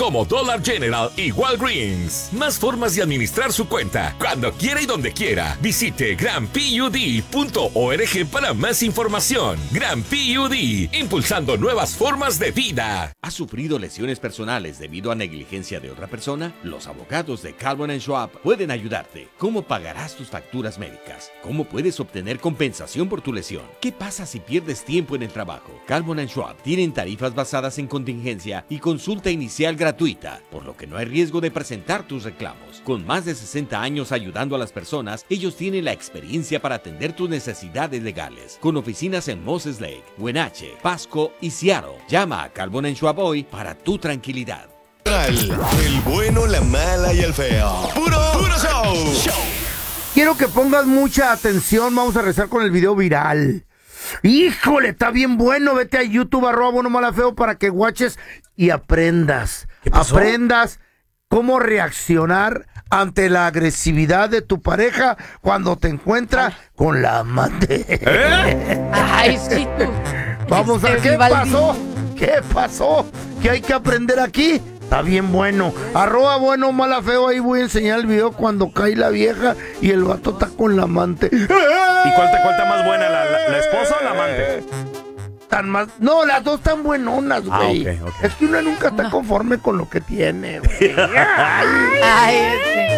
como Dollar General y Walgreens. Más formas de administrar su cuenta, cuando quiera y donde quiera. Visite granpud.org para más información. Gran PUD, impulsando nuevas formas de vida. ¿Has sufrido lesiones personales debido a negligencia de otra persona? Los abogados de Calvin & Schwab pueden ayudarte. ¿Cómo pagarás tus facturas médicas? ¿Cómo puedes obtener compensación por tu lesión? ¿Qué pasa si pierdes tiempo en el trabajo? Calvin & Schwab tienen tarifas basadas en contingencia y consulta inicial gratuita, por lo que no hay riesgo de presentar tus reclamos. Con más de 60 años ayudando a las personas, ellos tienen la experiencia para atender tus necesidades legales. Con oficinas en Moses Lake, Wenatchee, Pasco y Seattle. Llama a Calvin & Schwab hoy para tu tranquilidad. El bueno, la mala y el feo. Puro show. Quiero que pongas mucha atención. Vamos a rezar con el video viral. Híjole, está bien bueno. Vete a YouTube, @bueno mala feo, para que guaches y aprendas. Aprendas cómo reaccionar ante la agresividad de tu pareja cuando te encuentra con la amante. Ay, sí, tú. Vamos a ver qué pasó. ¿Qué pasó? ¿Qué hay que aprender aquí? Está bien bueno. @bueno mala feo. Ahí voy a enseñar el video cuando cae la vieja y el vato está con la amante. ¿Y cuál está más buena, la esposa o la amante? No, las dos están buenonas, güey. Okay. Es que uno nunca está conforme con lo que tiene, güey. Ay,